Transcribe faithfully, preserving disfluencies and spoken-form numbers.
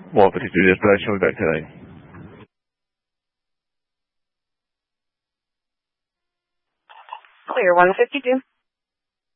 one fifty-two dispatch, show me back tonight. Clear one fifty-two.